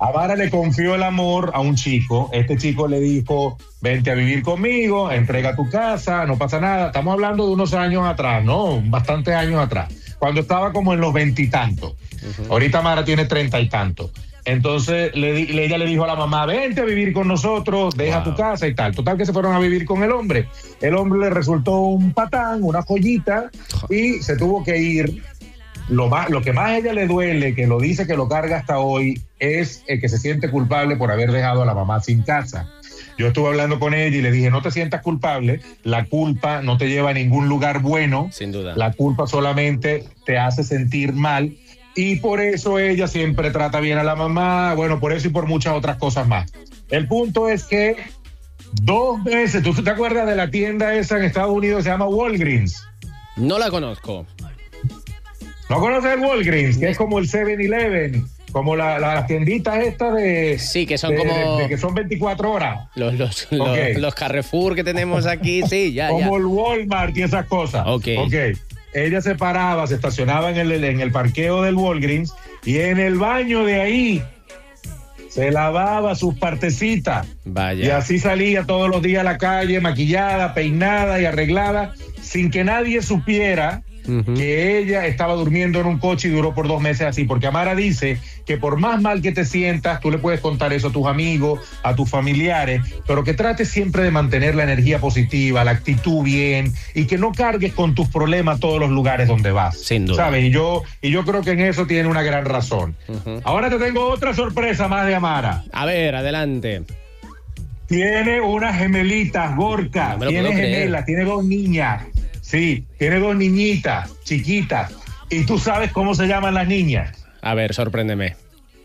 Amara le confió el amor a un chico. Este chico le dijo, vente a vivir conmigo, entrega tu casa, no pasa nada. Estamos hablando de unos años atrás, ¿no? Bastantes años atrás. Cuando estaba como en los 20 y tantos. Ahorita Amara tiene 30 y tantos. Entonces ella le dijo a la mamá, vente a vivir con nosotros, deja tu casa y tal. Total que se fueron a vivir con el hombre. El hombre le resultó un patán, una joyita, y se tuvo que ir. Lo que más a ella le duele, que lo dice que lo carga hasta hoy, es el que se siente culpable por haber dejado a la mamá sin casa. Yo estuve hablando con ella y le dije, no te sientas culpable, la culpa no te lleva a ningún lugar bueno. Sin duda. La culpa solamente te hace sentir mal. Y por eso ella siempre trata bien a la mamá, bueno, por eso y por muchas otras cosas más. El punto es que 2 veces, ¿tú te acuerdas de la tienda esa en Estados Unidos, se llama Walgreens? No la conozco. ¿No conoces el Walgreens? Que es como el 7-Eleven, como las tienditas estas de... Sí, que son como... que son 24 horas. Los Carrefour que tenemos aquí, sí, ya. Como el Walmart y esas cosas. Ok. Ella se paraba, se estacionaba en el parqueo del Walgreens y en el baño de ahí se lavaba sus partecitas. Vaya. Y así salía todos los días a la calle, maquillada, peinada y arreglada, sin que nadie supiera que ella estaba durmiendo en un coche y duró por 2 meses así, porque Amara dice que por más mal que te sientas, tú le puedes contar eso a tus amigos, a tus familiares, pero que trates siempre de mantener la energía positiva, la actitud bien, y que no cargues con tus problemas a todos los lugares donde vas. Sin duda. ¿Sabes? Y yo creo que en eso tiene una gran razón. Ahora te tengo otra sorpresa más de Amara. A ver, adelante. Tiene unas gemelitas, Gorka. No me lo Tiene puedo creer. gemelas, tiene 2 niñas. Sí, tiene 2 niñitas, chiquitas. ¿Y tú sabes cómo se llaman las niñas? A ver, sorpréndeme.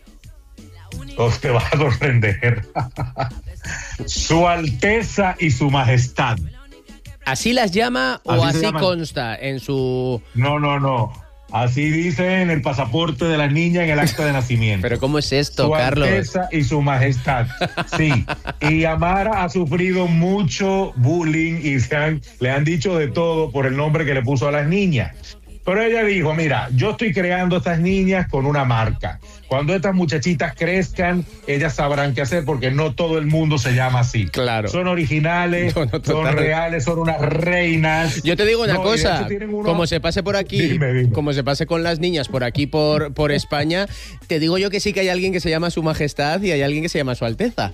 Te vas a sorprender. Su Alteza y Su Majestad. ¿Así las llama o Así se así llaman. consta en su...? No. Así dice en el pasaporte de las niñas en el acta de nacimiento. ¿Pero cómo es esto, Su Carlos? Alteza y Su Majestad. Sí. Y Amara ha sufrido mucho bullying y le han dicho de todo por el nombre que le puso a las niñas. Pero ella dijo, mira, yo estoy creando estas niñas con una marca. Cuando estas muchachitas crezcan, ellas sabrán qué hacer porque no todo el mundo se llama así. Claro. Son originales, son reales, son unas reinas. Yo te digo una No, y de cosa, hecho tienen como se pase por aquí, Dime. como se pase con las niñas por aquí, por España, te digo yo que sí que hay alguien que se llama Su Majestad y hay alguien que se llama Su Alteza.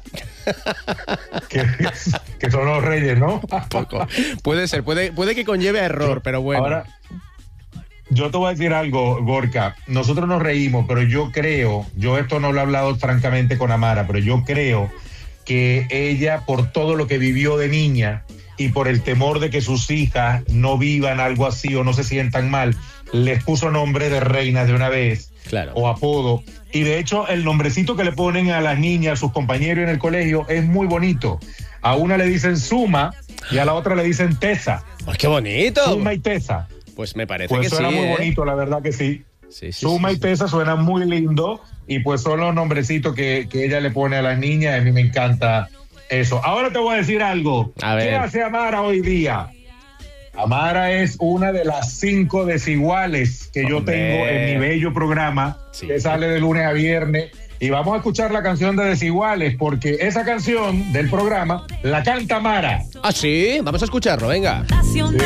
que son los reyes, ¿no? Poco. Puede ser, puede que conlleve a error, pero bueno. Ahora, yo te voy a decir algo, Gorka. Nosotros nos reímos, pero yo esto no lo he hablado francamente con Amara, pero yo creo que ella, por todo lo que vivió de niña y por el temor de que sus hijas no vivan algo así o no se sientan mal, les puso nombre de reinas de una vez. Claro. O apodo. Y de hecho, el nombrecito que le ponen a las niñas, a sus compañeros en el colegio, es muy bonito. A una le dicen Suma y a la otra le dicen Tesa. ¡Ay, qué bonito! Suma y Tesa. Pues me parece Pues que suena sí, muy bonito, la verdad que sí. Sí, Suma y Tesa suena muy lindo y pues son los nombrecitos que ella le pone a las niñas. A mí me encanta eso. Ahora te voy a decir algo. A ver. ¿Qué hace Amara hoy día? Amara es una de las 5 desiguales que yo tengo en mi bello programa, que sale de lunes a viernes. Y vamos a escuchar la canción de Desiguales, porque esa canción del programa la canta Amara. ¿Ah, sí? Vamos a escucharlo, venga. Sí.